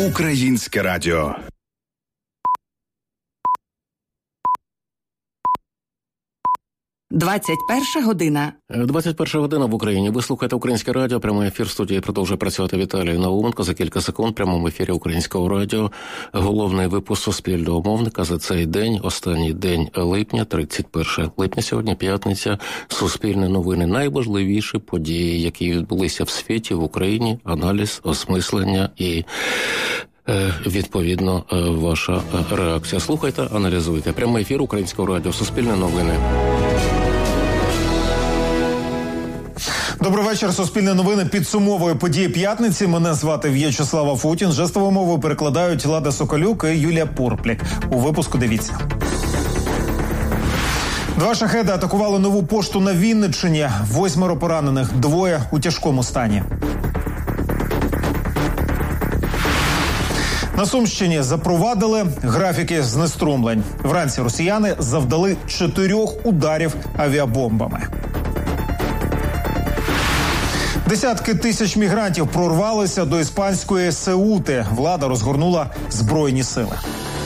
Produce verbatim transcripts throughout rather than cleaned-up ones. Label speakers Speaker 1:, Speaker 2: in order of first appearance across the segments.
Speaker 1: Українське радіо.
Speaker 2: двадцять перша година.
Speaker 3: двадцять перша година в Україні. Ви слухаєте Українське радіо. Прямий ефір в студії продовжує працювати Віталій Науменко. За кілька секунд в прямому ефірі Українського радіо. Головний випуск суспільного мовника за цей день, останній день липня, тридцять перше липня, сьогодні п'ятниця. Суспільні новини. Найважливіші події, які відбулися в світі, в Україні. Аналіз, осмислення і... відповідно, ваша реакція. Слухайте, аналізуйте. Прямий ефір Українського радіо. Суспільні новини.
Speaker 4: Добрий вечір. Суспільне новини підсумовує події п'ятниці. Мене звати В'ячеслав Афутін. Жестову мову перекладають Лада Соколюк і Юлія Пурплік. У випуску дивіться. Два шахеди атакували Нову пошту на Вінниччині. Восьмеро поранених, двоє у тяжкому стані. На Сумщині запровадили графіки знеструмлень. Вранці росіяни завдали чотирьох ударів авіабомбами. Десятки тисяч мігрантів прорвалися до іспанської Сеути. Влада розгорнула збройні сили.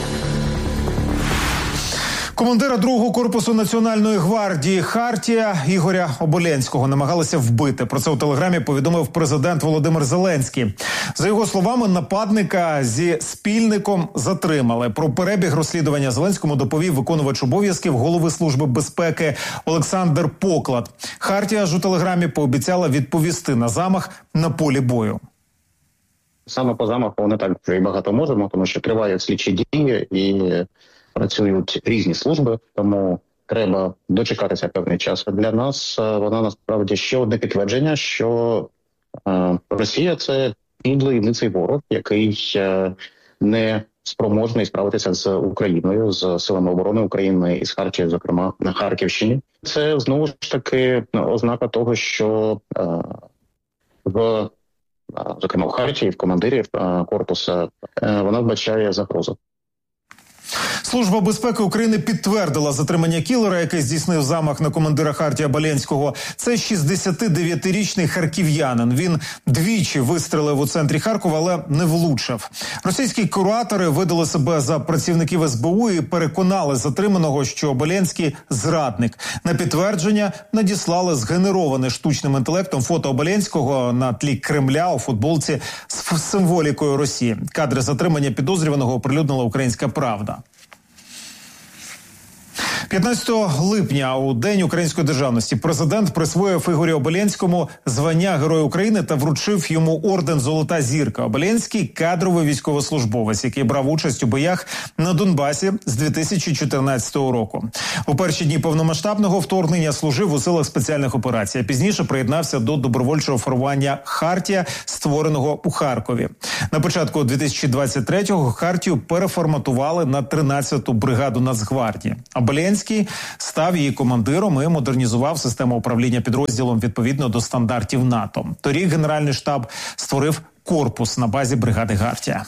Speaker 4: Командира другого корпусу Національної гвардії Хартія Ігоря Оболенського намагалися вбити. Про це у телеграмі повідомив президент Володимир Зеленський. За його словами, нападника зі спільником затримали. Про перебіг розслідування Зеленському доповів виконувач обов'язків голови Служби безпеки Олександр Поклад. Хартія ж у телеграмі пообіцяла відповісти на замах на полі бою.
Speaker 5: Саме по замаху не так вже і багато можемо, тому що тривають слідчі дії і працюють різні служби, тому треба дочекатися певний час. Для нас вона насправді ще одне підтвердження, що е, Росія – це підлий лиций ворог, який е, не спроможний справитися з Україною, з силами оборони України і з Хартією, зокрема, на Харківщині. Це, знову ж таки, ознака того, що е, в, зокрема, в Хартії, в командирів е, корпусу, е, вона вбачає загрозу.
Speaker 4: Служба безпеки України підтвердила затримання кілера, який здійснив замах на командира Хартія Оболенського. Це шістдесятидев'ятирічний харків'янин. Він двічі вистрелив у центрі Харкова, але не влучив. Російські куратори видали себе за працівників ес бе у і переконали затриманого, що Оболенський – зрадник. На підтвердження надіслали згенероване штучним інтелектом фото Оболенського на тлі Кремля у футболці з символікою Росії. Кадри затримання підозрюваного оприлюднила «Українська правда». п'ятнадцятого липня, у День української державності, президент присвоїв Ігорю Оболенському звання Героя України та вручив йому орден «Золота зірка». Оболенський – кадровий військовослужбовець, який брав участь у боях на Донбасі з дві тисячі чотирнадцятого року. У перші дні повномасштабного вторгнення служив у силах спеціальних операцій, а пізніше приєднався до добровольчого формування «Хартія», створеного у Харкові. На початку дві тисячі двадцять третього Хартію переформатували на тринадцяту бригаду Нацгвардії. Оболенський став її командиром і модернізував систему управління підрозділом відповідно до стандартів НАТО. Торік Генеральний штаб створив корпус на базі бригади Хартія.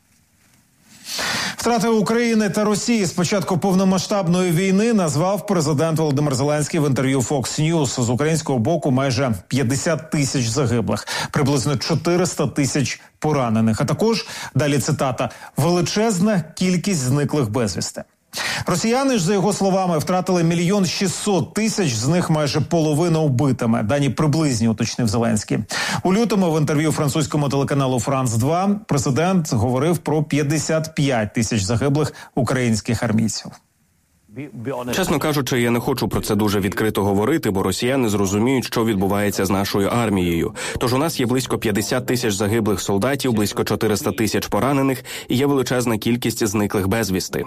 Speaker 4: Втрати України та Росії з початку повномасштабної війни назвав президент Володимир Зеленський в інтерв'ю Fox News. З українського боку майже п'ятдесят тисяч загиблих, приблизно чотириста тисяч поранених. А також, далі цитата, величезна кількість зниклих безвісти. Росіяни ж, за його словами, втратили мільйон шістсот тисяч, з них майже половина убитими. Дані приблизні, уточнив Зеленський. У лютому в інтерв'ю французькому телеканалу Франс два президент говорив про п'ятдесят п'ять тисяч загиблих українських армійців.
Speaker 6: Чесно кажучи, я не хочу про це дуже відкрито говорити, бо росіяни зрозуміють, що відбувається з нашою армією. Тож у нас є близько п'ятдесят тисяч загиблих солдатів, близько чотириста тисяч поранених і є величезна кількість зниклих безвісти.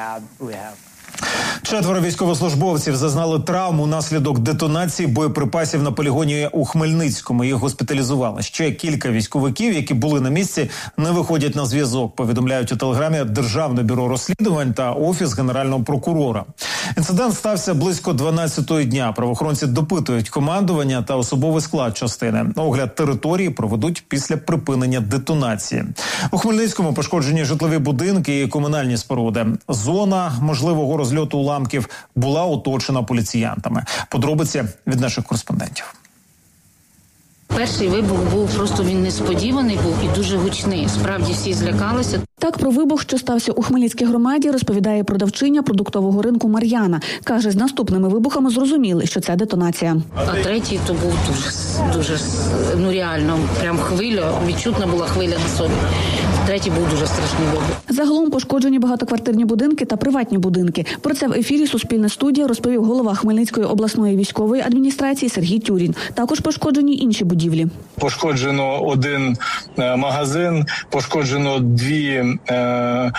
Speaker 4: Четверо військовослужбовців зазнали травм унаслідок детонації боєприпасів на полігоні у Хмельницькому. Їх госпіталізували. Ще кілька військовиків, які були на місці, не виходять на зв'язок, повідомляють у телеграмі Державне бюро розслідувань та Офіс Генерального прокурора. Інцидент стався близько дванадцятої дня. Правоохоронці допитують командування та особовий склад частини. Огляд території проведуть після припинення детонації. У Хмельницькому пошкоджені житлові будинки і комунальні споруди. Зона можливого розльоту уламків була оточена поліціянтами. Подробиці від наших кореспондентів.
Speaker 1: Перший вибух був просто, він несподіваний був і дуже гучний. Справді всі злякалися.
Speaker 2: Так про вибух, що стався у Хмельницькій громаді, розповідає продавчиня продуктового ринку Мар'яна. Каже, з наступними вибухами зрозуміли, що це детонація.
Speaker 1: А третій то був дуже, дуже, ну реально, прям хвиля, відчутна була хвиля на собі. Третій був дуже страшний вибух.
Speaker 2: Загалом пошкоджені багатоквартирні будинки та приватні будинки. Про це в ефірі «Суспільна студія» розповів голова Хмельницької обласної військової адміністрації Сергій Тюрін. Також пошкоджені інші будівлі.
Speaker 7: Пошкоджено один е, магазин, пошкоджено дві, е, е,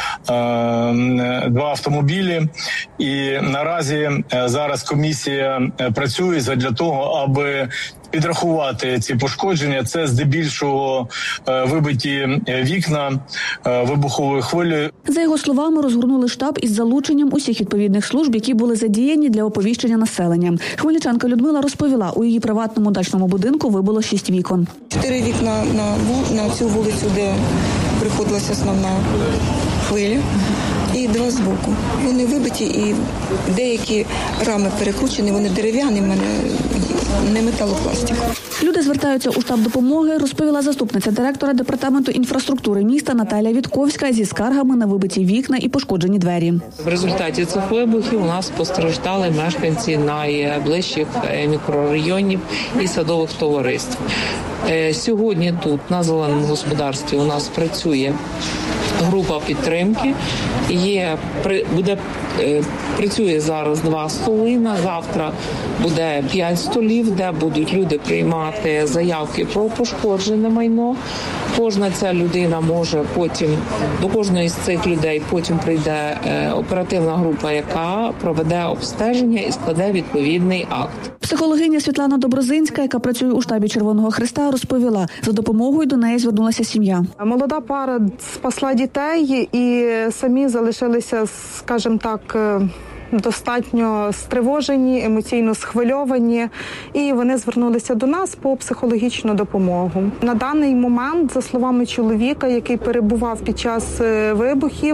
Speaker 7: два автомобілі. І наразі е, зараз комісія працює задля того, аби підрахувати ці пошкодження. Це здебільшого е, вибиті вікна е, вибуховою хвилею.
Speaker 2: За його словами, розгорнули штаб із залученням усіх відповідних служб, які були задіяні для оповіщення населення. Хмельничанка Людмила розповіла, у її приватному дачному будинку вибило шість вікон.
Speaker 8: Чотири вікна на, на цю вулицю, де приходилася основна хвиля, і два збоку. Вони вибиті, і деякі рами перекручені, вони дерев'яні, в мене не металопластик.
Speaker 2: Люди звертаються у штаб допомоги, розповіла заступниця директора департаменту інфраструктури міста Наталія Вітковська зі скаргами на вибиті вікна і пошкоджені двері.
Speaker 9: В результаті цих вибухів у нас постраждали мешканці найближчих мікрорайонів і садових товариств. Сьогодні тут, на зеленому господарстві, у нас працює група підтримки. Є, буде, працює зараз два столи, на завтра буде п'ять столів, де будуть люди приймати заявки про пошкоджене майно. Кожна ця людина може потім, до кожної з цих людей потім прийде оперативна група, яка проведе обстеження і складе відповідний акт.
Speaker 2: Психологиня Світлана Доброзинська, яка працює у штабі Червоного Хреста, розповіла, за допомогою до неї звернулася сім'я.
Speaker 10: Молода пара спасла дітей і самі залишилися, скажімо так, достатньо стривожені, емоційно схвильовані, і вони звернулися до нас по психологічну допомогу. На даний момент, за словами чоловіка, який перебував під час вибухів,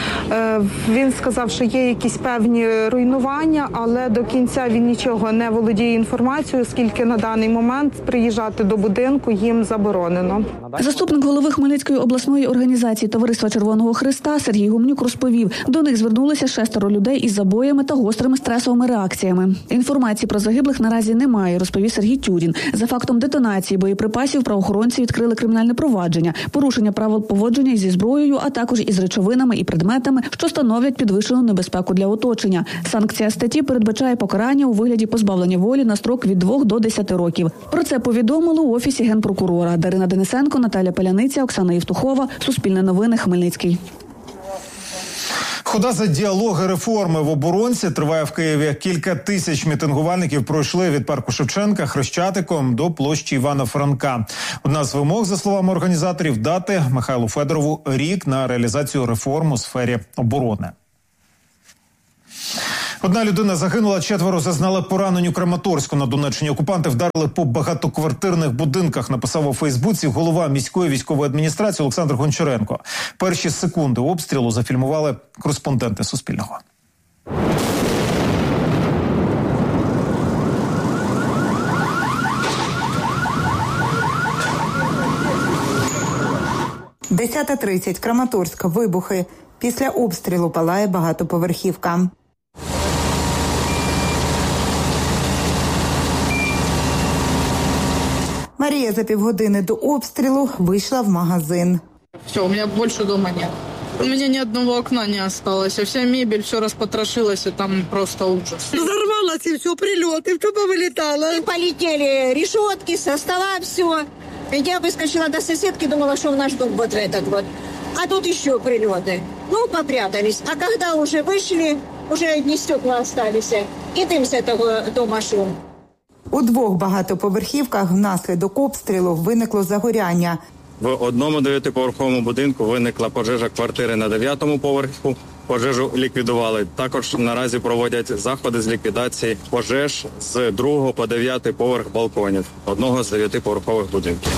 Speaker 10: він сказав, що є якісь певні руйнування, але до кінця він нічого не володіє інформацією, оскільки на даний момент приїжджати до будинку їм заборонено.
Speaker 2: Заступник голови Хмельницької обласної організації Товариства Червоного Хреста Сергій Гумнюк розповів, до них звернулися шестеро людей із забоями та гострими стресовими реакціями. Інформації про загиблих наразі немає, розповів Сергій Тюрін. За фактом детонації боєприпасів правоохоронці відкрили кримінальне провадження, порушення правил поводження зі зброєю, а також із речовинами і предметами, що становлять підвищену небезпеку для оточення. Санкція статті передбачає покарання у вигляді позбавлення волі на строк від двох до десяти років. Про це повідомили у Офісі Генпрокурора. Дарина Денисенко, Наталя Паляниця, Оксана Євтухова. Суспільне новини, Хмельницький.
Speaker 4: Хода за діалоги реформи в оборонці триває в Києві. Кілька тисяч мітингувальників пройшли від парку Шевченка Хрещатиком до площі Івана Франка. Одна з вимог, за словами організаторів, дати Михайлу Федорову рік на реалізацію реформ у сфері оборони. Одна людина загинула, четверо зазнали поранень у Краматорську на Донеччині. Окупанти вдарили по багатоквартирних будинках, написав у Фейсбуці голова міської військової адміністрації Олександр Гончаренко. Перші секунди обстрілу зафільмували кореспонденти Суспільного.
Speaker 11: десята тридцять. Краматорськ. Вибухи. Після обстрілу палає багатоповерхівка. Марія за півгодини до обстрілу вийшла в магазин.
Speaker 12: Все, у мене більше вдома немає. У меня ни одного окна не осталось, а вся мебель, все распотрошилось, и там просто ужас.
Speaker 13: Взорвалось, и все, прилеты, все повылетало. И полетели решетки, со стола, все. Я выскочила до соседки, думала, что в наш дом вот этот вот. А тут еще прилеты. Ну, попрятались. А когда уже вышли, уже одни стекла остались, и дым с этого дома шел.
Speaker 11: У двох багатоповерхівках внаслідок обстрілу виникло загоряння.
Speaker 14: В одному дев'ятиповерховому будинку виникла пожежа квартири на дев'ятому поверху. Пожежу ліквідували. Також наразі проводять заходи з ліквідації пожеж з другого по дев'ятий поверх балконів одного з дев'ятиповерхових будинків.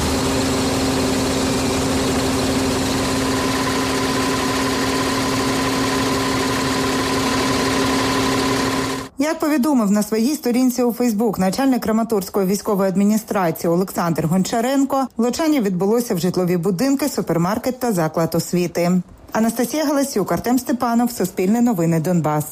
Speaker 11: Як Як повідомив на своїй сторінці у Фейсбук начальник Краматорської військової адміністрації Олександр Гончаренко, влучання відбулося в житлові будинки, супермаркет та заклад освіти. Анастасія Галасюк, Артем Степанов, Суспільне новини, Донбас.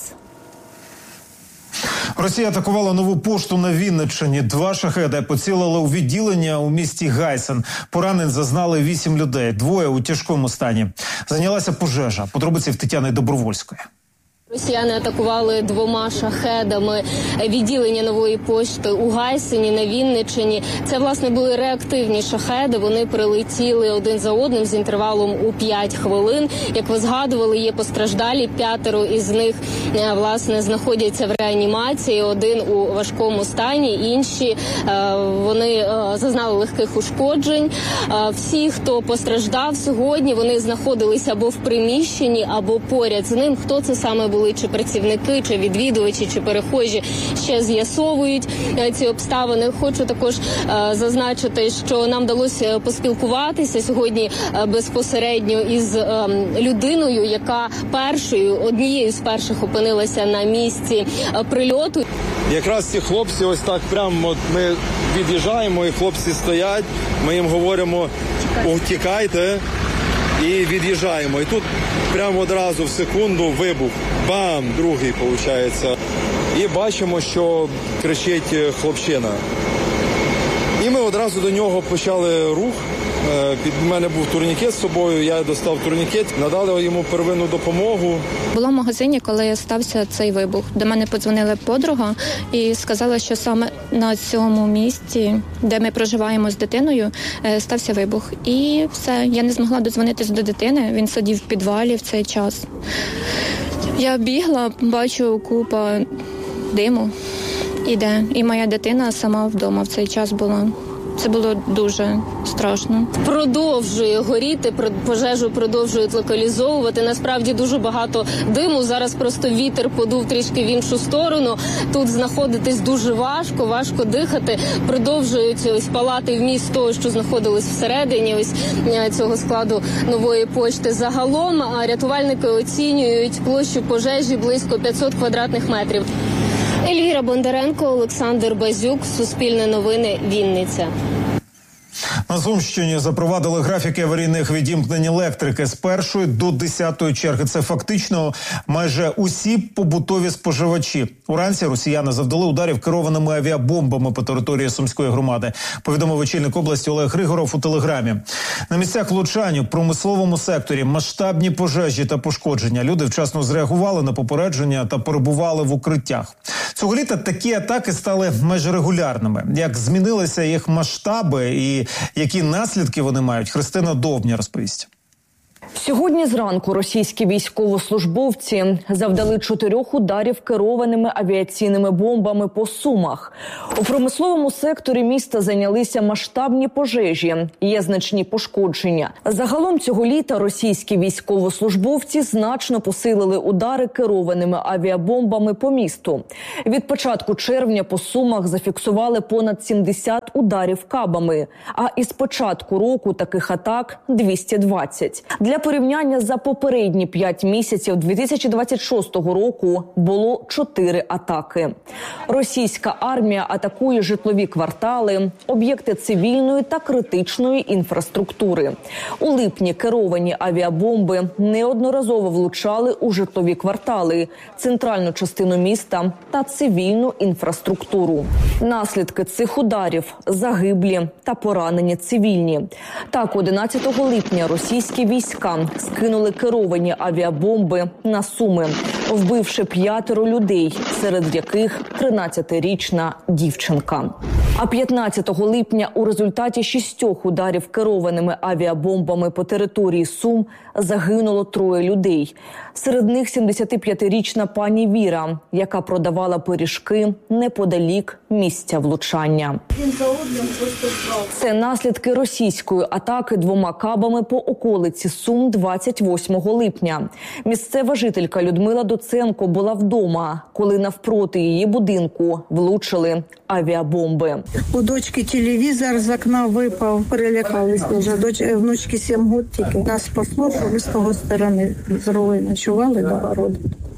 Speaker 4: Росія атакувала нову пошту на Вінниччині. Два шахеди поцілили у відділення у місті Гайсен. Поранень зазнали вісім людей, двоє у тяжкому стані. Зайнялася пожежа. Подробиці в Тетяни Добровольської.
Speaker 15: Росіяни атакували двома шахедами відділення нової пошти у Гайсені на Вінниччині. Це, власне, були реактивні шахеди. Вони прилетіли один за одним з інтервалом у п'ять хвилин. Як ви згадували, є постраждалі. П'ятеро із них, власне, знаходяться в реанімації. Один у важкому стані, інші вони зазнали легких ушкоджень. Всі, хто постраждав сьогодні, вони знаходилися або в приміщенні, або поряд з ним. Хто це саме був? Чи працівники, чи відвідувачі, чи перехожі ще з'ясовують ці обставини. Хочу також е, зазначити, що нам вдалося поспілкуватися сьогодні е, безпосередньо із е, людиною, яка першою, однією з перших опинилася на місці е, прильоту.
Speaker 16: Якраз ці хлопці ось так прямо от ми від'їжджаємо, і хлопці стоять, ми їм говоримо «утікайте» і від'їжджаємо. І тут прямо одразу в секунду вибух. Бам! Другий, виходить. І бачимо, що кричить хлопчина. І ми одразу до нього почали рух. Під мене був турнікет з собою, я достав турнікет, надали йому первинну допомогу.
Speaker 17: Була в магазині, коли стався цей вибух. До мене подзвонила подруга і сказала, що саме на цьому місці, де ми проживаємо з дитиною, стався вибух. І все, я не змогла додзвонитися до дитини, він сидів в підвалі в цей час. Я бігла, бачу купа диму іде, і моя дитина сама вдома в цей час була. Це було дуже страшно.
Speaker 15: Продовжує горіти, пожежу продовжують локалізовувати. Насправді дуже багато диму. Зараз просто вітер подув трішки в іншу сторону. Тут знаходитись дуже важко, важко дихати. Продовжують ось палати вміст того, що знаходилось всередині ось цього складу нової пошти. Загалом рятувальники оцінюють площу пожежі близько п'ятсот квадратних метрів. Ельвіра Бондаренко, Олександр Базюк, Суспільне новини, Вінниця.
Speaker 4: На Сумщині запровадили графіки аварійних відімкнень електрики з першої до десятої черги. Це фактично майже усі побутові споживачі. Уранці росіяни завдали ударів керованими авіабомбами по території Сумської громади, повідомив очільник області Олег Григоров у телеграмі. На місцях влучань у промисловому секторі масштабні пожежі та пошкодження. Люди вчасно зреагували на попередження та перебували в укриттях. Цього літа такі атаки стали майже регулярними. Як змінилися їх масштаби і які наслідки вони мають, Христина Довбня розповість.
Speaker 18: Сьогодні зранку російські військовослужбовці завдали чотирьох ударів керованими авіаційними бомбами по Сумах. У промисловому секторі міста зайнялися масштабні пожежі, є значні пошкодження. Загалом цього літа російські військовослужбовці значно посилили удари керованими авіабомбами по місту. Від початку червня по Сумах зафіксували понад сімдесят ударів кабами, а із початку року таких атак – двісті двадцять. Для порівняння, за попередні п'ять місяців дві тисячі двадцять шостого року було чотири атаки. Російська армія атакує житлові квартали, об'єкти цивільної та критичної інфраструктури. У липні керовані авіабомби неодноразово влучали у житлові квартали, центральну частину міста та цивільну інфраструктуру. Наслідки цих ударів – загиблі та поранені цивільні. Так, одинадцятого липня російські війська скинули керовані авіабомби на Суми, вбивши п'ятеро людей, серед яких тринадцятирічна дівчинка. А п'ятнадцятого липня у результаті шістьох ударів керованими авіабомбами по території Сум загинуло троє людей. Серед них сімдесятип'ятирічна пані Віра, яка продавала пиріжки неподалік місця влучання. Це наслідки російської атаки двома кабами по околиці Сум двадцять восьмого липня. Місцева жителька Людмила Доценко була вдома, коли навпроти її будинку влучили авіабомби.
Speaker 19: У дочки телевізор з окна випав, перелякались дуже. Доч... Внучки сім років тільки. Нас спасло, що ми з того сторони з рою ночували до городу.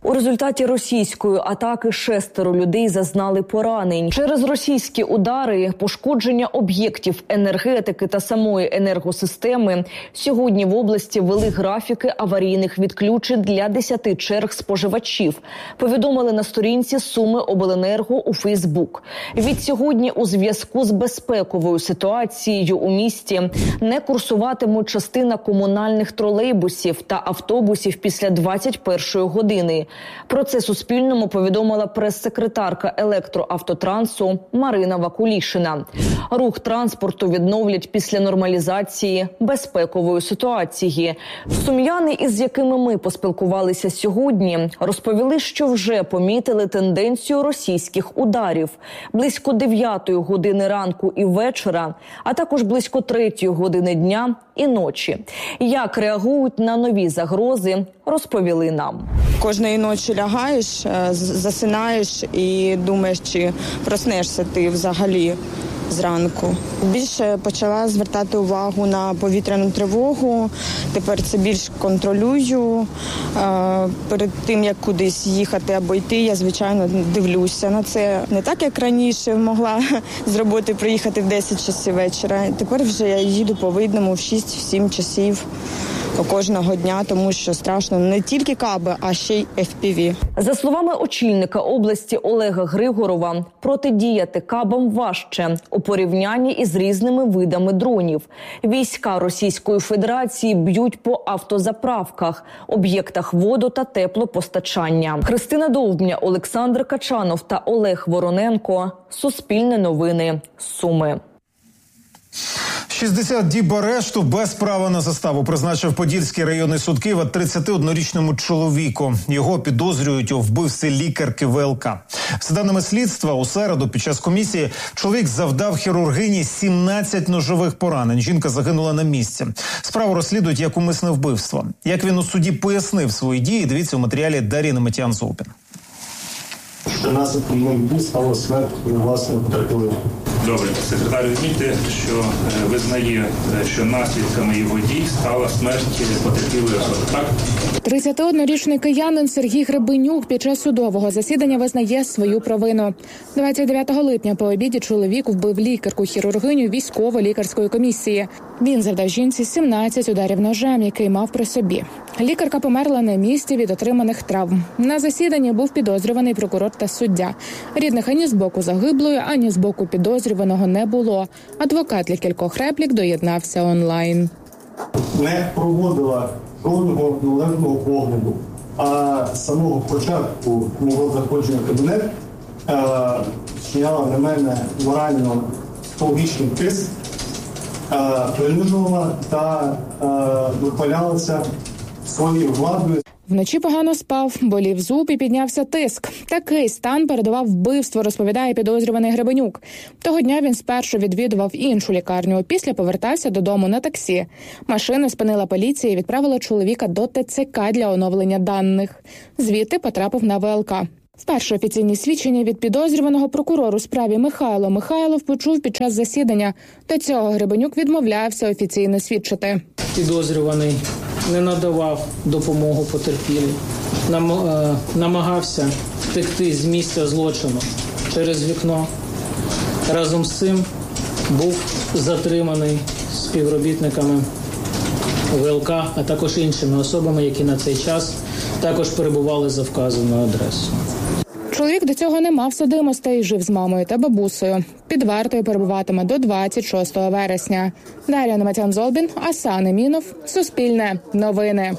Speaker 18: У результаті російської атаки шестеро людей зазнали поранень. Через російські удари, пошкодження об'єктів енергетики та самої енергосистеми сьогодні в області ввели графіки аварійних відключень для десяти черг споживачів. Повідомили на сторінці Сумиобленерго у Фейсбук. Від сьогодні у зв'язку з безпековою ситуацією у місті не курсуватимуть частина комунальних тролейбусів та автобусів після двадцять першої години. Про це Суспільному повідомила прес-секретарка електроавтотрансу Марина Вакулішина. Рух транспорту відновлять після нормалізації безпекової ситуації. Сум'яни, із якими ми поспілкувалися сьогодні, розповіли, що вже помітили тенденцію російських ударів. Близько дев'ятої години ранку і вечора, а також близько третьої години дня і ночі. Як реагують на нові загрози, розповіли нам.
Speaker 20: Кожної ночі лягаєш, засинаєш і думаєш, чи проснешся ти взагалі зранку. Більше почала звертати увагу на повітряну тривогу. Тепер це більш контролюю. Перед тим, як кудись їхати або йти, я, звичайно, дивлюся на це. Не так, як раніше могла з роботи приїхати в десять часів вечора. Тепер вже я їду по видному в шість-сім часів кожного дня, тому що страшно не тільки каби, а ще й еф пі ві.
Speaker 18: За словами очільника області Олега Григорова, протидіяти кабам важче у порівнянні із різними видами дронів. Війська Російської Федерації б'ють по автозаправках, об'єктах воду- та теплопостачання. Христина Довбня, Олександр Качанов та Олег Вороненко. Суспільне новини. Суми.
Speaker 4: шістдесят діб арешту без права на заставу призначив Подільський районний суд Києва тридцятиоднорічному чоловіку. Його підозрюють у вбивстві лікарки ве el ка. За даними слідства, у середу під час комісії чоловік завдав хірургині сімнадцять ножових поранень. Жінка загинула на місці. Справу розслідують як умисне вбивство. Як він у суді пояснив свої дії, дивіться у матеріалі Дар'ї Неметян-Зопін.
Speaker 21: Наслідком вбивства стала смерть власного потерпілого.
Speaker 22: Добре, секретар відмітьте, що визнає, що наслідками його дій стала смерть потерпілої особи, так?
Speaker 23: тридцятиоднорічний киянин Сергій Гребенюк під час судового засідання визнає свою провину. двадцять дев'ятого липня по обіді чоловік вбив лікарку-хірургиню військово-лікарської комісії. Він завдав жінці сімнадцять ударів ножем, який мав при собі. Лікарка померла на місці від отриманих травм. На засіданні був підозрюваний прокурор та суддя. Рідних ані з боку загиблої, ані з боку підозрюваного не було. Адвокат для кількох реплік доєднався онлайн.
Speaker 21: Не проводила жодного належного погляду, а з самого початку мого заходження в кабінет чиняла на мене морально психологічний тиск, принижувала та вихвалялася своєю владою.
Speaker 23: Вночі погано спав, болів зуб і піднявся тиск. Такий стан передував вбивство, розповідає підозрюваний Гребенюк. Того дня він спершу відвідував іншу лікарню, а після повертався додому на таксі. Машину спинила поліція і відправила чоловіка до те це ка для оновлення даних. Звідти потрапив на ве el ка. Вперше офіційні свідчення від підозрюваного прокурору у справі Михайло Михайлов почув під час засідання. До цього Гребенюк відмовлявся офіційно свідчити.
Speaker 24: Підозрюваний не надавав допомогу потерпілій, Нам, е, намагався втекти з місця злочину через вікно. Разом з цим був затриманий співробітниками ве el ка, а також іншими особами, які на цей час також перебували за вказаною адресою.
Speaker 23: Чоловік до цього не мав судимостей і жив з мамою та бабусею. Під вартою перебуватиме до двадцять шостого вересня. Дар'я Неметян-Золбін, Асан Емінов, Суспільне новини.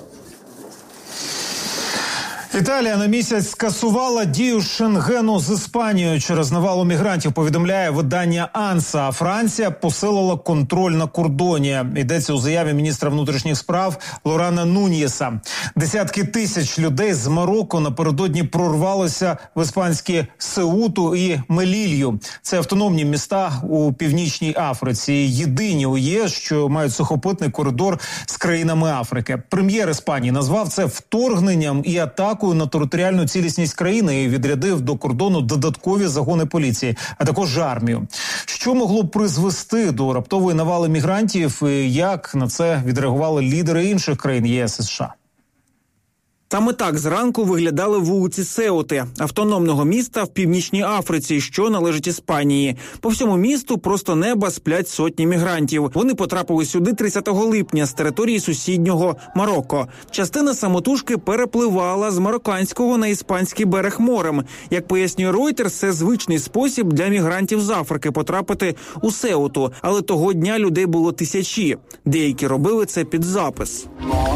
Speaker 4: Італія на місяць скасувала дію Шенгену з Іспанією через навалу мігрантів, повідомляє видання «Анса». А Франція посилила контроль на кордоні. Йдеться у заяві міністра внутрішніх справ Лорана Нуньєса. Десятки тисяч людей з Марокко напередодні прорвалися в іспанські Сеуту і Мелілью. Це автономні міста у Північній Африці. Єдині у є ес, що мають сухопутний коридор з країнами Африки. Прем'єр Іспанії назвав це вторгненням і атакою на територіальну цілісність країни і відрядив до кордону додаткові загони поліції, а також армію. Що могло б призвести до раптової навали мігрантів і як на це відреагували лідери інших країн є ес і США?
Speaker 1: Саме так зранку виглядали вулиці Сеути, автономного міста в Північній Африці, що належить Іспанії. По всьому місту просто неба сплять сотні мігрантів. Вони потрапили сюди тридцятого липня з території сусіднього Марокко. Частина самотужки перепливала з марокканського на іспанський берег морем. Як пояснює Reuters, це звичний спосіб для мігрантів з Африки потрапити у Сеуту. Але того дня людей було тисячі. Деякі робили це під запис.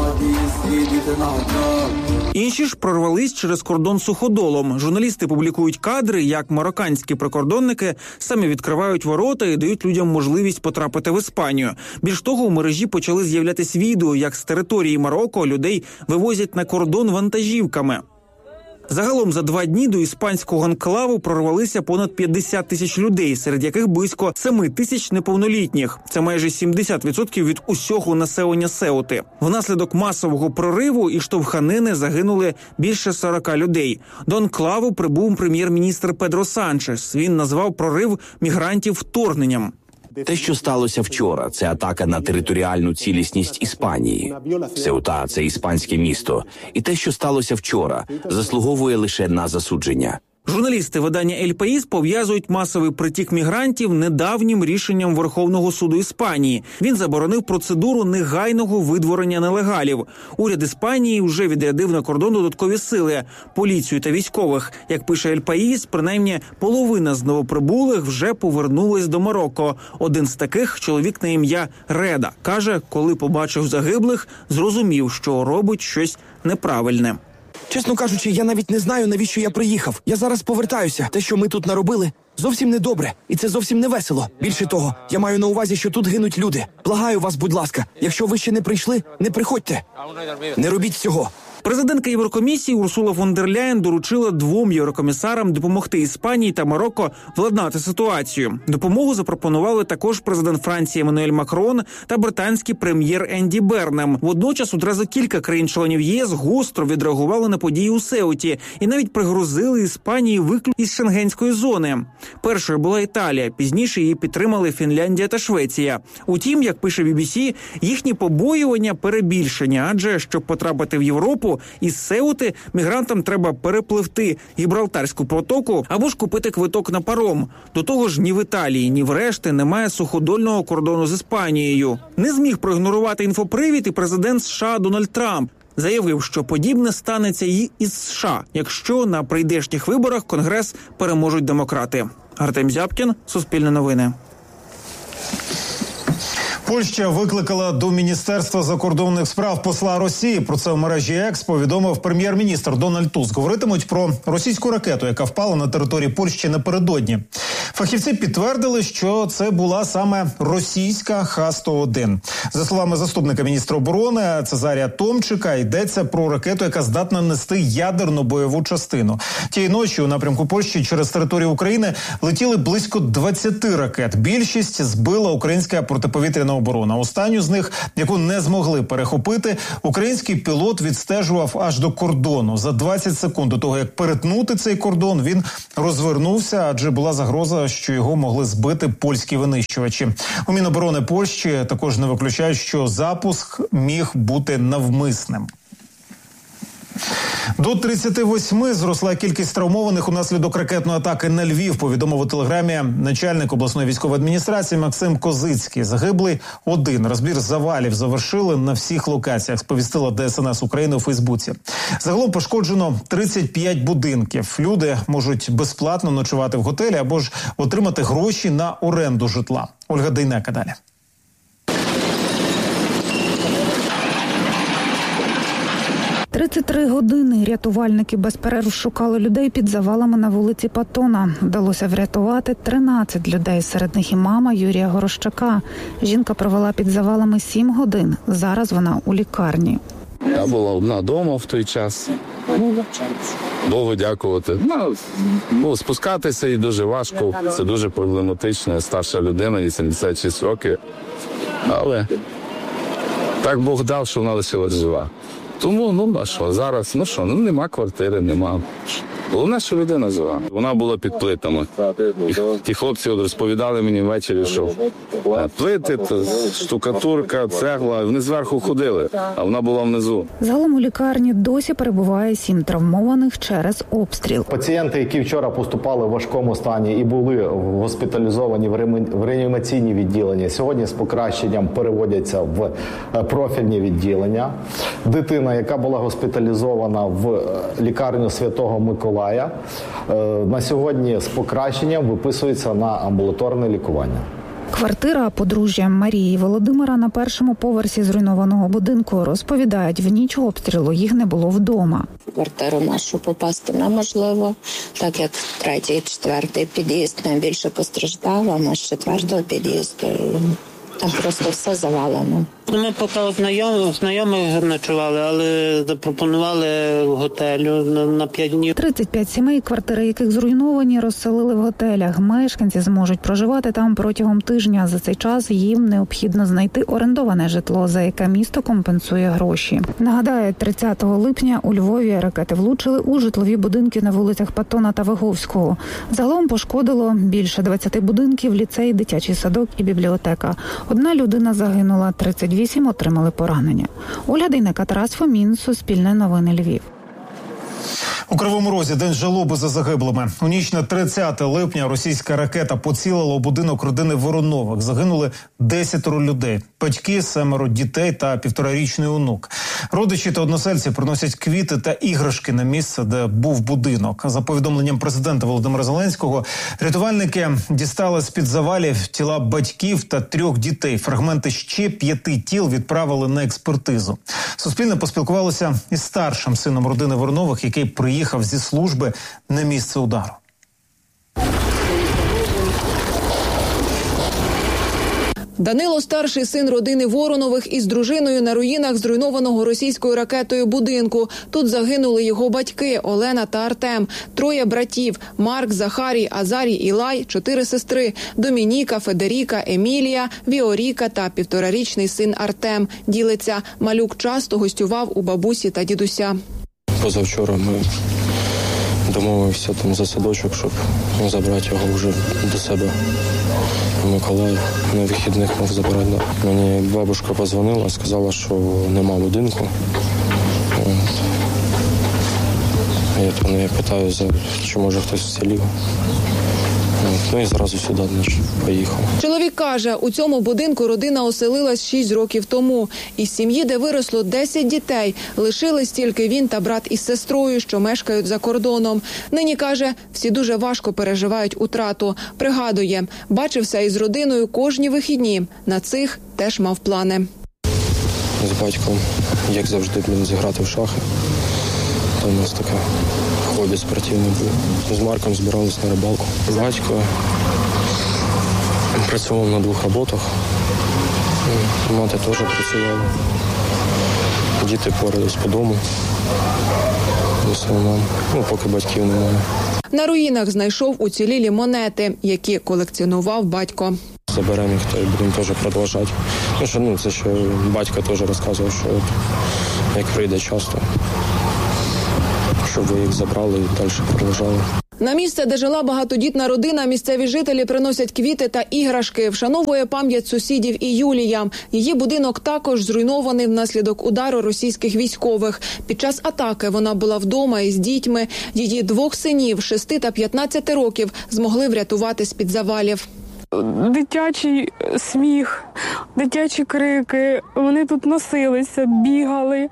Speaker 1: Інші ж прорвались через кордон суходолом. Журналісти публікують кадри, як марокканські прикордонники самі відкривають ворота і дають людям можливість потрапити в Іспанію. Більш того, у мережі почали з'являтись відео, як з території Марокко людей вивозять на кордон вантажівками. Загалом за два дні до іспанського анклаву прорвалися понад п'ятдесят тисяч людей, серед яких близько семи тисяч неповнолітніх. Це майже сімдесят відсотків від усього населення Сеути. Внаслідок масового прориву і штовханини загинули більше сорока людей. До анклаву прибув прем'єр-міністр Педро Санчес. Він назвав прорив мігрантів вторгненням.
Speaker 3: Те, що сталося вчора, це атака на територіальну цілісність Іспанії. Сеута – це іспанське місто. І те, що сталося вчора, заслуговує лише на засудження.
Speaker 1: Журналісти видання «Ель Паїс» пов'язують масовий притік мігрантів недавнім рішенням Верховного суду Іспанії. Він заборонив процедуру негайного видворення нелегалів. Уряд Іспанії вже відрядив на кордон додаткові сили – поліцію та військових. Як пише «Ель Паїс», принаймні половина з новоприбулих вже повернулась до Марокко. Один з таких – чоловік на ім'я Реда. Каже, коли побачив загиблих, зрозумів, що робить щось неправильне.
Speaker 5: Чесно кажучи, я навіть не знаю, навіщо я приїхав. Я зараз повертаюся. Те, що ми тут наробили, зовсім не добре. І це зовсім не весело. Більше того, я маю на увазі, що тут гинуть люди. Благаю вас, будь ласка, якщо ви ще не прийшли, не приходьте. Не робіть цього.
Speaker 1: Президентка Єврокомісії Урсула фон дер Ляєн доручила двом єврокомісарам допомогти Іспанії та Марокко владнати ситуацію. Допомогу запропонували також президент Франції Еммануель Макрон та британський прем'єр Енді Бернем. Водночас одразу кілька країн-членів ЄС гостро відреагували на події у Сеуті і навіть пригрозили Іспанії виключення із шенгенської зони. Першою була Італія, пізніше її підтримали Фінляндія та Швеція. Утім, як пише бі бі сі, їхні побоювання перебільшені, адже щоб потрапити в Європу, із Сеути мігрантам треба перепливти Гібралтарську протоку або ж купити квиток на паром. До того ж, ні в Італії, ні в решти немає суходольного кордону з Іспанією. Не зміг проігнорувати інфопривід і президент США Дональд Трамп. Заявив, що подібне станеться і із США, якщо на прийдешніх виборах Конгрес переможуть демократи. Артем Зябкін, Суспільне новини.
Speaker 4: Польща викликала до Міністерства закордонних справ посла Росії. Про це в мережі Екс повідомив прем'єр-міністр Дональд Туск. Говоритимуть про російську ракету, яка впала на території Польщі напередодні. Фахівці підтвердили, що це була саме російська Х сто один. За словами заступника міністра оборони Цезарія Томчика, йдеться про ракету, яка здатна нести ядерну бойову частину. Тієї ночі у напрямку Польщі через територію України летіли близько двадцяти ракет. Більшість збила українська протиповітряна оборона. Останню з них, яку не змогли перехопити, український пілот відстежував аж до кордону. За двадцять секунд до того, як перетнути цей кордон, він розвернувся, адже була загроза, що його могли збити польські винищувачі. У Міноборони Польщі також не виключають, що запуск міг бути навмисним. До тридцяти восьми зросла кількість травмованих унаслідок ракетної атаки на Львів, повідомив у телеграмі начальник обласної військової адміністрації Максим Козицький. Загиблий один. Розбір завалів завершили на всіх локаціях, сповістила Де Ес Ен Ес України у Фейсбуці. Загалом пошкоджено тридцять п'ять будинків. Люди можуть безплатно ночувати в готелі або ж отримати гроші на оренду житла. Ольга Дейнека далі.
Speaker 6: тридцять три години рятувальники без перерв шукали людей під завалами на вулиці Патона. Вдалося врятувати тринадцять людей, серед них і мама Юрія Горощака. Жінка провела під завалами сім годин. Зараз вона у лікарні.
Speaker 25: Я була одна вдома в той час. Богу дякувати. Ну, спускатися і дуже важко. Це дуже проблематично. Старша людина, вісімдесят шість років. Але так Бог дав, що вона лишилась жива. Тому, ну, а що, зараз, ну що, ну, нема квартири, нема Головне, що людина жива. Вона була під плитами. І ті хлопці от розповідали мені ввечері, що плити, штукатурка, цегла, вони зверху ходили, а вона була внизу.
Speaker 6: Загалом у лікарні досі перебуває сім травмованих через обстріл.
Speaker 2: Пацієнти, які вчора поступали в важкому стані і були госпіталізовані в реанімаційні відділення, сьогодні з покращенням переводяться в профільні відділення. Дитина, яка була госпіталізована в лікарню Святого Миколая, на сьогодні з покращенням виписується на амбулаторне лікування.
Speaker 6: Квартира подружжя Марії і Володимира на першому поверсі зруйнованого будинку. Розповідають, в ніч обстрілу їх не було вдома.
Speaker 7: В квартиру нашу попасти неможливо, так як третій, четвертий під'їзд найбільше постраждав, а ми з четвертого під'їзду. Там просто все завалено.
Speaker 8: Ми поки знайомих, знайомих ночували, але запропонували готелю на п'ять днів.
Speaker 6: тридцять п'ять сімей, квартири яких зруйновані, розселили в готелях. Мешканці зможуть проживати там протягом тижня. За цей час їм необхідно знайти орендоване житло, за яке місто компенсує гроші. Нагадаю, тридцятого липня у Львові ракети влучили у житлові будинки на вулицях Патона та Виговського. Загалом пошкодило більше двадцяти будинків, ліцей, дитячий садок і бібліотека. Одна людина загинула, тридцять вісім отримали поранення. Ольга Дейнека, Тарас Фомін, Суспільне новини, Львів.
Speaker 4: У Кривому Розі день жалоби за загиблими. У ніч на тридцяте липня російська ракета поцілила у будинок родини Воронових. Загинули десятеро людей. Батьки, семеро дітей та півторарічний онук. Родичі та односельці приносять квіти та іграшки на місце, де був будинок. За повідомленням президента Володимира Зеленського, рятувальники дістали з-під завалів тіла батьків та трьох дітей. Фрагменти ще п'яти тіл відправили на експертизу. Суспільне поспілкувалося із старшим сином родини Воронових, який приїхав зі служби на місце удару.
Speaker 9: Данило – старший син родини Воронових із дружиною на руїнах зруйнованого російською ракетою будинку. Тут загинули його батьки Олена та Артем, троє братів – Марк, Захарій, Азарій, Ілай, чотири сестри – Домініка, Федеріка, Емілія, Віоріка та півторарічний син Артем. Ділиться, малюк часто гостював у бабусі та дідуся.
Speaker 10: Позавчора ми домовилися там за садочок, щоб забрати його вже до себе в Миколаїв. На вихідних мав забирати. Мені бабушка подзвонила, сказала, що нема будинку. Я то не питаю, чи може хтось вцілів. Ну і зразу сюди поїхав.
Speaker 9: Чоловік каже, у цьому будинку родина оселилась шість років тому. Із сім'ї, де виросло десять дітей, лишились тільки він та брат із сестрою, що мешкають за кордоном. Нині, каже, всі дуже важко переживають утрату. Пригадує, бачився із родиною кожні вихідні. На цих теж мав плани.
Speaker 10: З батьком, як завжди, блін, зіграти в шахи. Там у нас таке хобі спортивне було. З Марком збиралися на рибалку. Батько працював на двох роботах. Мати теж працювала. Діти порались по дому. В основному, ну, поки батьків немає.
Speaker 9: На руїнах знайшов уцілілі монети, які колекціонував батько.
Speaker 10: Заберемо їх та й будемо теж продовжувати. Ну, що, ну, це ще батько теж розказував, що от, як прийде часто, щоб ви їх забрали і далі продовжали.
Speaker 9: На місце, де жила багатодітна родина, місцеві жителі приносять квіти та іграшки. Вшановує пам'ять сусідів і Юлія. Її будинок також зруйнований внаслідок удару російських військових. Під час атаки вона була вдома із дітьми. Її двох синів, шести та п'ятнадцяти років, змогли врятувати з-під завалів.
Speaker 26: Дитячий сміх, дитячі крики, вони тут носилися, бігали.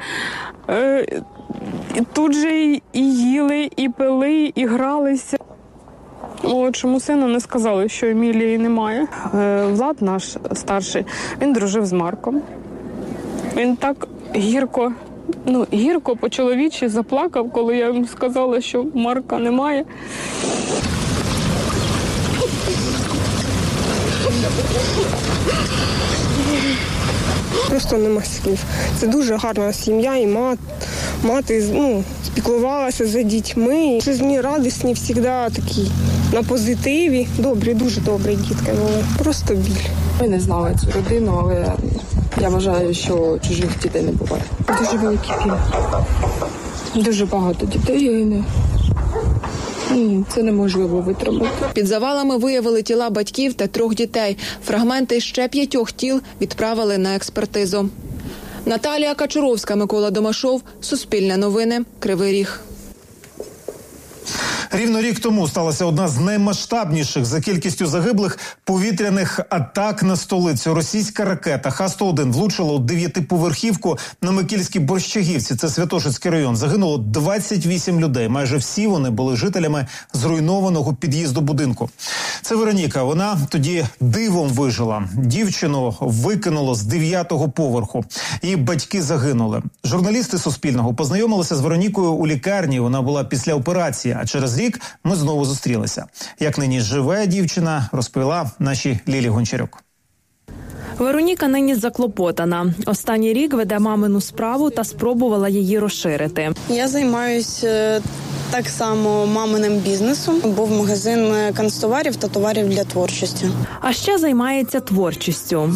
Speaker 26: Тут же і їли, і пили, і гралися. Молодшому сину не сказали, що Емілії немає. Влад наш старший, він дружив з Марком. Він так гірко, ну, гірко по-чоловічі заплакав, коли я йому сказала, що Марка немає.
Speaker 27: Просто нема слів. Це дуже гарна сім'я, і мат, мати ну, спіклувалася за дітьми. Жизні радісні, завжди такі на позитиві. Добрі, дуже добрі дітки були. Просто біль.
Speaker 28: Ми не знали цю родину, але я вважаю, що чужих дітей не буває. Дуже великий біль. Дуже багато дітей гине. Це неможливо витримати.
Speaker 9: Під завалами виявили тіла батьків та трьох дітей. Фрагменти ще п'ятьох тіл відправили на експертизу. Наталія Качуровська, Микола Домашов, Суспільне новини, Кривий Ріг.
Speaker 4: Рівно рік тому сталася одна з наймасштабніших за кількістю загиблих повітряних атак на столицю. Російська ракета Х сто один влучила у дев'ятиповерхівку на Микільській Борщагівці, це Святошинський район. Загинуло двадцять вісім людей. Майже всі вони були жителями зруйнованого під'їзду будинку. Це Вероніка. Вона тоді дивом вижила. Дівчину викинуло з дев'ятого поверху. Її батьки загинули. Журналісти Суспільного познайомилися з Веронікою у лікарні. Вона була після операції, а через рік ми знову зустрілися. Як нині живе дівчина, розповіла нашій Лілі Гончарюк.
Speaker 11: Вероніка нині заклопотана. Останній рік веде мамину справу та спробувала її розширити.
Speaker 20: Я займаюся так само маминим бізнесом. Був магазин канцтоварів та товарів для творчості.
Speaker 11: А ще займається творчістю.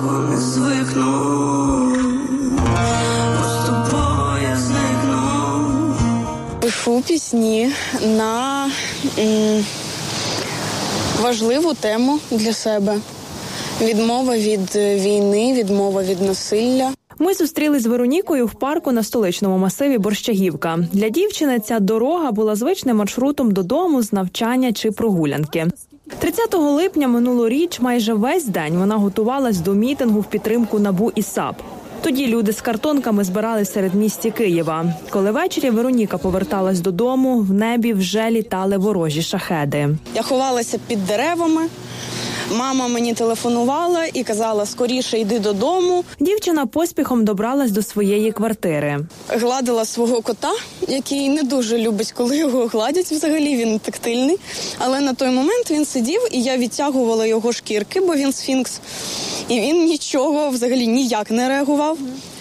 Speaker 20: Пишу пісні на м, важливу тему для себе. Відмова від війни, відмова від насилля.
Speaker 11: Ми зустрілись з Веронікою в парку на столичному масиві Борщагівка. Для дівчини ця дорога була звичним маршрутом додому з навчання чи прогулянки. тридцятого липня минулоріч майже весь день вона готувалась до мітингу в підтримку НАБУ і САП. Тоді люди з картонками збирали серед місті Києва. Коли ввечері Вероніка поверталась додому, в небі вже літали ворожі шахеди.
Speaker 20: Я ховалася під деревами. Мама мені телефонувала і казала, скоріше йди додому.
Speaker 11: Дівчина поспіхом добралась до своєї квартири.
Speaker 20: Гладила свого кота, який не дуже любить, коли його гладять взагалі, він тактильний. Але на той момент він сидів, і я відтягувала його шкірки, бо він сфінкс. І він нічого взагалі ніяк не реагував.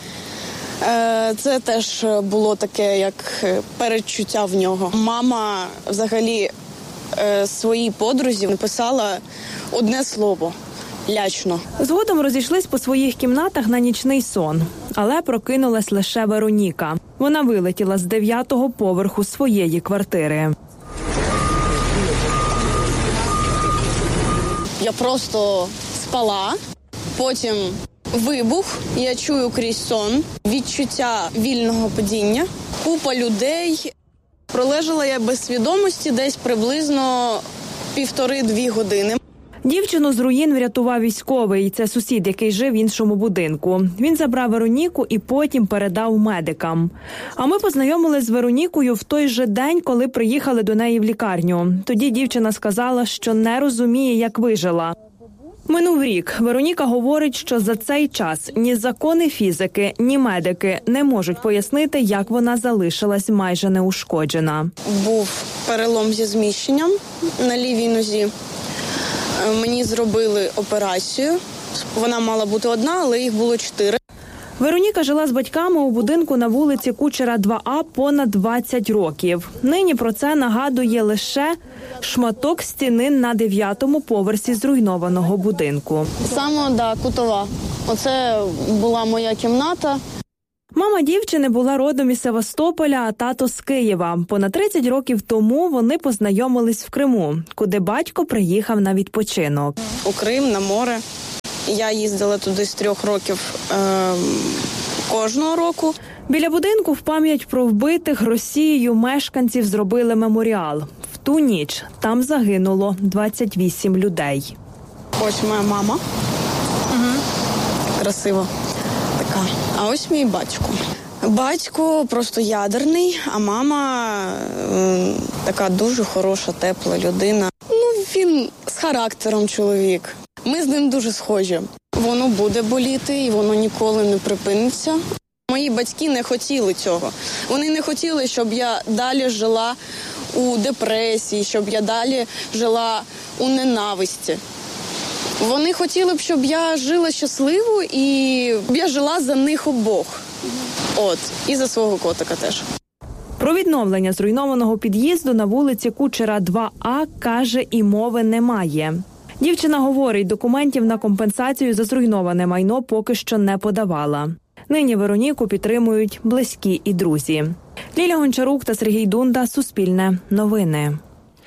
Speaker 20: Це теж було таке, як передчуття в нього. Мама взагалі своїй подрузі написала одне слово – лячно.
Speaker 11: Згодом розійшлись по своїх кімнатах на нічний сон. Але прокинулась лише Вероніка. Вона вилетіла з дев'ятого поверху своєї квартири.
Speaker 20: Я просто спала, потім вибух, я чую крізь сон, відчуття вільного падіння, купа людей. Пролежала я без свідомості десь приблизно півтори-дві години.
Speaker 11: Дівчину з руїн врятував військовий. Це сусід, який жив в іншому будинку. Він забрав Вероніку і потім передав медикам. А ми познайомились з Веронікою в той же день, коли приїхали до неї в лікарню. Тоді дівчина сказала, що не розуміє, як вижила. Минув рік. Вероніка говорить, що за цей час ні закони фізики, ні медики не можуть пояснити, як вона залишилась майже неушкоджена.
Speaker 20: Був перелом зі зміщенням на лівій нозі. Мені зробили операцію. Вона мала бути одна, але їх було чотири.
Speaker 11: Вероніка жила з батьками у будинку на вулиці Кучера два А понад двадцять років. Нині про це нагадує лише шматок стіни на дев'ятому поверсі зруйнованого будинку.
Speaker 20: Саме, да, кутова. Оце була моя кімната.
Speaker 11: Мама дівчини була родом із Севастополя, а тато з Києва. Понад тридцять років тому вони познайомились в Криму, куди батько приїхав на відпочинок.
Speaker 20: У Крим, на море. Я їздила туди з трьох років е- кожного року.
Speaker 11: Біля будинку в пам'ять про вбитих Росією мешканців зробили меморіал. В ту ніч там загинуло двадцять вісім людей.
Speaker 20: Ось моя мама. Угу. Красиво. Така. А ось мій батько. Батько просто ядерний, а мама е- така дуже хороша, тепла людина. Ну, він з характером чоловік. Ми з ним дуже схожі. Воно буде боліти і воно ніколи не припиниться. Мої батьки не хотіли цього. Вони не хотіли, щоб я далі жила у депресії, щоб я далі жила у ненависті. Вони хотіли б, щоб я жила щасливо і я жила за них обох. От, і за свого котика теж.
Speaker 11: Про відновлення зруйнованого під'їзду на вулиці Кучера два А, каже, і мови немає. Дівчина говорить, документів на компенсацію за зруйноване майно поки що не подавала. Нині Вероніку підтримують близькі і друзі. Ліля Гончарук та Сергій Дунда. Суспільне новини.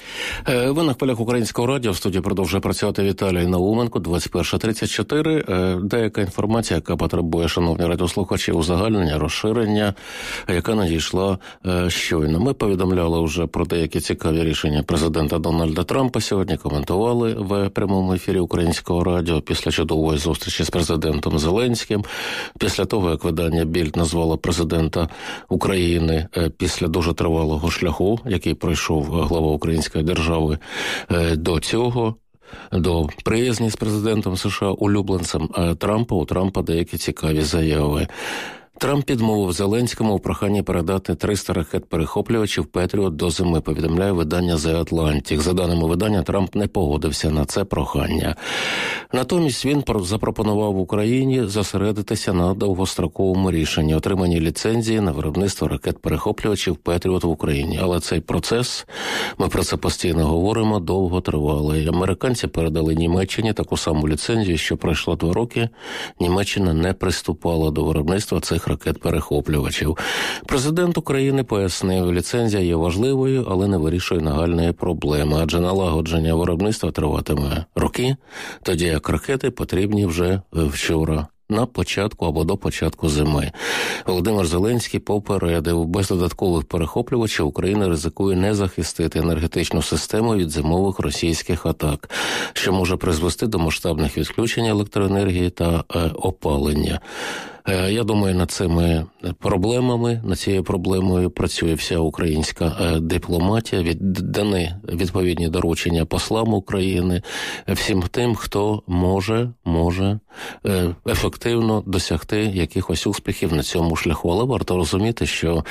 Speaker 12: Ви на хвилях Українського радіо. В студії продовжує працювати Віталій Науменко. двадцять перша тридцять чотири. Деяка інформація, яка потребує, шановні радіослухачі, узагальнення, розширення, яка надійшла щойно. Ми повідомляли вже про деякі цікаві рішення президента Дональда Трампа. Сьогодні коментували в прямому ефірі Українського радіо після чудової зустрічі з президентом Зеленським. Після того, як видання «Більд» назвало президента України після дуже тривалого шляху, який пройшов глава української держави до цього, до приязні з президентом США, улюбленцем Трампа, у Трампа деякі цікаві заяви. Трамп підмовив Зеленському у проханні передати триста ракет-перехоплювачів «Петріот» до зими, повідомляє видання «The Atlantic». За даними видання, Трамп не погодився на це прохання. Натомість він запропонував Україні зосередитися на довгостроковому рішенні, отриманні ліцензії на виробництво ракет-перехоплювачів «Петріот» в Україні. Але цей процес, ми про це постійно говоримо, довго тривалий. Американці передали Німеччині таку саму ліцензію, що пройшло два роки. Німеччина не приступала до виробництва цих ракет-перехоплювачів. Президент України пояснив, ліцензія є важливою, але не вирішує нагальної проблеми, адже налагодження виробництва триватиме роки, тоді як ракети потрібні вже вчора, на початку або до початку зими. Володимир Зеленський попередив, без додаткових перехоплювачів Україна ризикує не захистити енергетичну систему від зимових російських атак, що може призвести до масштабних відключень електроенергії та е, опалення. Я думаю, над цими проблемами, над цією проблемою працює вся українська дипломатія, віддані відповідні доручення послам України, всім тим, хто може, може ефективно досягти якихось успіхів на цьому шляху. Але варто розуміти, що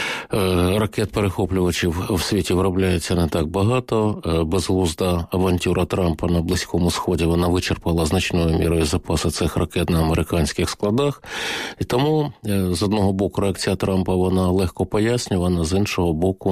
Speaker 12: ракет-перехоплювачів в світі виробляється не так багато. Безглузда авантюра Трампа на Близькому Сході, вона вичерпала значною мірою запаси цих ракет на американських складах. І тому, з одного боку, реакція Трампа, вона легко пояснювана, з іншого боку,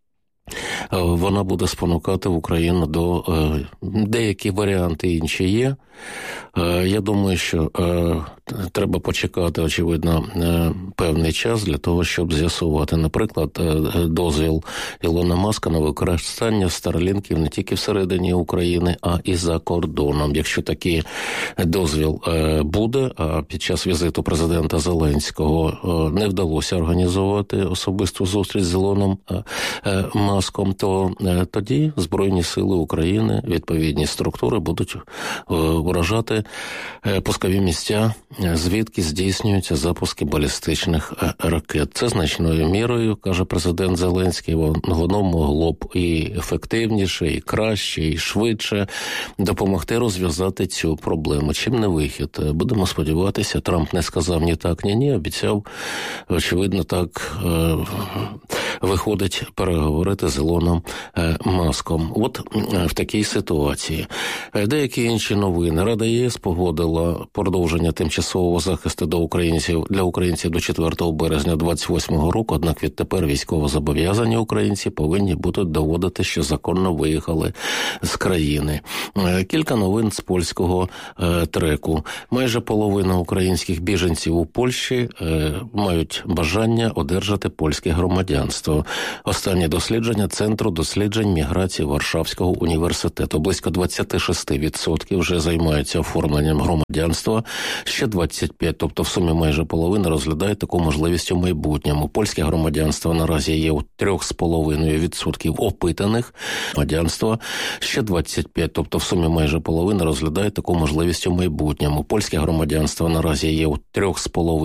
Speaker 12: вона буде спонукати Україну до е, деякі варіанти інші є. Е, я думаю, що е, треба почекати, очевидно, е, певний час для того, щоб з'ясувати, наприклад, е, дозвіл Ілона Маска на використання старлінків не тільки всередині України, а і за кордоном. Якщо такий дозвіл е, буде, а під час візиту президента Зеленського е, не вдалося організувати особисту зустріч з Ілоном е, е, Маском, то е, тоді Збройні сили України, відповідні структури будуть е, вражати е, пускові місця, е, звідки здійснюються запуски балістичних е, ракет. Це значною мірою, каже президент Зеленський, воно могло б і ефективніше, і краще, і швидше допомогти розв'язати цю проблему. Чим не вихід? Будемо сподіватися, Трамп не сказав ні так, ні ні, обіцяв, очевидно, так е, виходить переговорити з Ілоном Маском. От в такій ситуації. Деякі інші новини. Рада ЄС погодила продовження тимчасового захисту до українців, для українців до четвертого березня двадцять восьмого року, однак відтепер військовозобов'язані українці повинні будуть доводити, що законно виїхали з країни. Кілька новин з польського е, треку. Майже половина українських біженців у Польщі е, мають бажання одержати польське громадянство. Останні дослідження Центру досліджень міграції Варшавського університету. Близько двадцять шість відсотків вже займаються оформленням громадянства. Ще двадцять п'ять, тобто в сумі майже половина, розглядають таку можливість у майбутньому. Польське громадянство наразі є у три з половиною відсотки опитаних. Громадянство ще двадцять п'ять, тобто в сумі майже половина, розглядають таку можливість у майбутньому. Польське громадянство наразі є у три з половиною